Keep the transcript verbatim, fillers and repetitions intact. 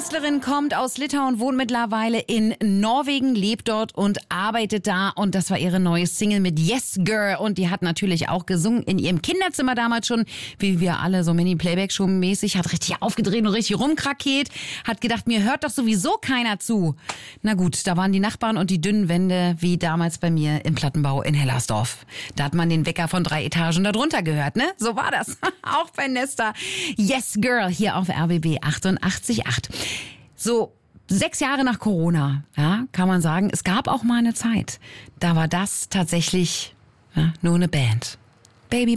Künstlerin kommt aus Litauen, wohnt mittlerweile in Norwegen, lebt dort und arbeitet da. Und das war ihre neue Single mit Yes Girl. Und die hat natürlich auch gesungen in ihrem Kinderzimmer damals schon, wie wir alle so Mini-Playback-Show-mäßig. Hat richtig aufgedreht und richtig rumkrakeelt. Hat gedacht, mir hört doch sowieso keiner zu. Na gut, da waren die Nachbarn und die dünnen Wände, wie damals bei mir im Plattenbau in Hellersdorf. Da hat man den Wecker von drei Etagen darunter gehört, ne? So war das. Auch bei Nesta. Yes Girl hier auf R B B achtundachtzig Komma acht. So sechs Jahre nach Corona, ja, kann man sagen, es gab auch mal eine Zeit, da war das tatsächlich ja, nur eine Band. Baby